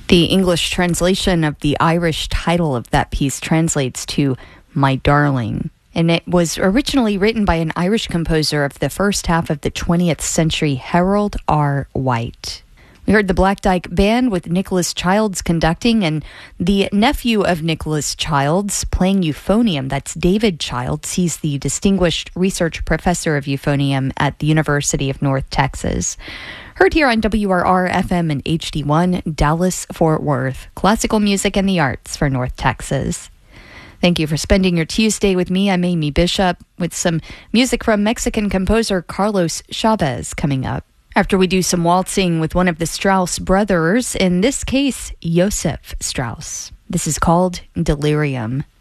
The English translation of the Irish title of that piece translates to My Darling, and it was originally written by an Irish composer of the first half of the 20th century, Harold R. White. We heard the Black Dyke Band with Nicholas Childs conducting, and the nephew of Nicholas Childs playing euphonium. That's David Childs. He's the distinguished research professor of euphonium at the University of North Texas. Heard here on WRR-FM and HD1, Dallas-Fort Worth. Classical music and the arts for North Texas. Thank you for spending your Tuesday with me. I'm Amy Bishop with some music from Mexican composer Carlos Chavez coming up. After we do some waltzing with one of the Strauss brothers, in this case, Joseph Strauss. This is called Delirium.